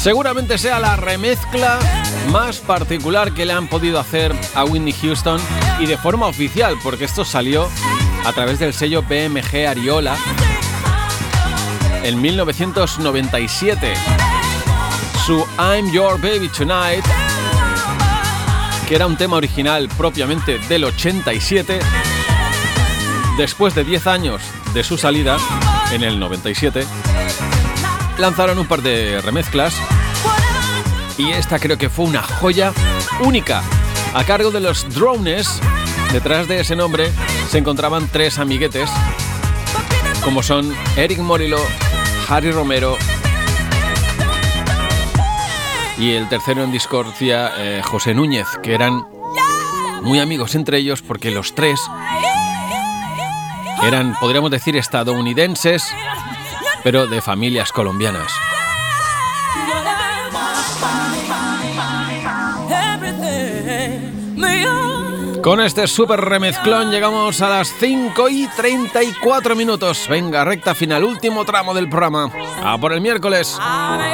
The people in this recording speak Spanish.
Seguramente sea la remezcla más particular que le han podido hacer a Whitney Houston, y de forma oficial, porque esto salió a través del sello BMG Ariola en 1997. Su I'm Your Baby Tonight, que era un tema original propiamente del 87, después de 10 años de su salida, en el 97, lanzaron un par de remezclas, y esta creo que fue una joya única, a cargo de los Drones. Detrás de ese nombre se encontraban 3 amiguetes, como son Eric Morillo, Harry Romero y el tercero en discordia, José Núñez, que eran muy amigos entre ellos porque los 3 eran, podríamos decir, estadounidenses, pero de familias colombianas. Con este super remezclón llegamos a las 5:34. Venga, recta final, último tramo del programa. A por el miércoles.